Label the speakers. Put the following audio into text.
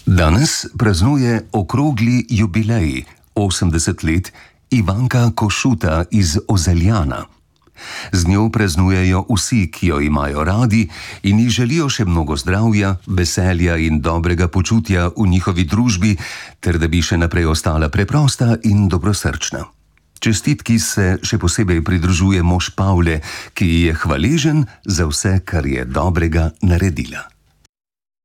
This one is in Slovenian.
Speaker 1: Danes praznuje okrogli jubilej, 80 let, Ivanka Košuta iz Ozeljana. Z njo praznujejo vsi, ki jo imajo radi in ji želijo še mnogo zdravja, veselja in dobrega počutja v njihovi družbi, ter da bi še naprej ostala preprosta in dobrosrčna. Čestitki se še posebej pridružuje mož Pavle, ki ji je hvaležen za vse, kar je dobrega naredila.